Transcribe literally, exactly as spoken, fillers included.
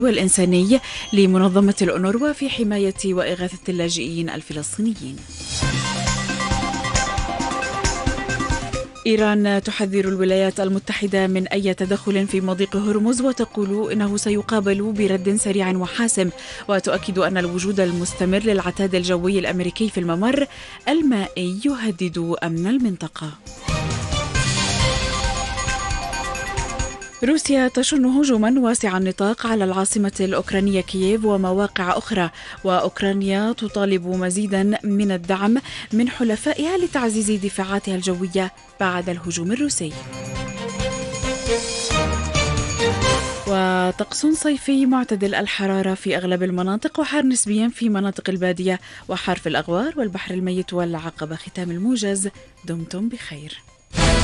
والإنساني لمنظمة الأونروا في حماية وإغاثة اللاجئين الفلسطينيين. إيران تحذر الولايات المتحدة من أي تدخل في مضيق هرمز وتقول إنه سيقابل برد سريع وحاسم، وتؤكد أن الوجود المستمر للعتاد الجوي الأمريكي في الممر المائي يهدد أمن المنطقة. روسيا تشن هجوما واسع النطاق على العاصمة الأوكرانية كييف ومواقع أخرى، وأوكرانيا تطالب مزيدا من الدعم من حلفائها لتعزيز دفاعاتها الجوية بعد الهجوم الروسي. وطقس صيفي معتدل الحرارة في أغلب المناطق، وحار نسبيا في مناطق البادية، وحار في الأغوار والبحر الميت والعقبة. ختام الموجز، دمتم بخير.